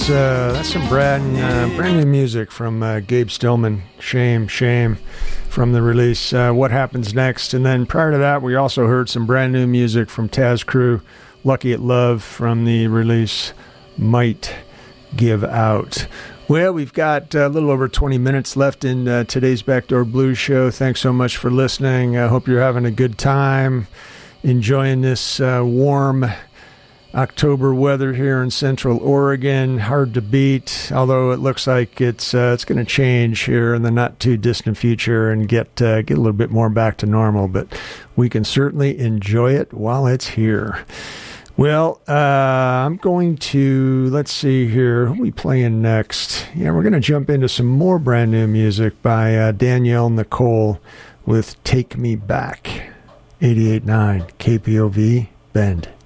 That's some brand new music from Gabe Stillman. Shame from the release What Happens Next. And then prior to that, we also heard some brand new music from Taz Crew, Lucky at Love, from the release Might Give Out. Well, we've got a little over 20 minutes left in today's Backdoor Blues show. Thanks so much for listening. I hope you're having a good time, enjoying this warm October weather here in Central Oregon. Hard to beat, although it looks like it's going to change here in the not too distant future and get a little bit more back to normal. But we can certainly enjoy it while it's here. Well, I'm going to, let's see here, who are we playing next? Yeah, we're going to jump into some more brand new music by Danielle Nicole with Take Me Back. 88.9 KPOV Bend.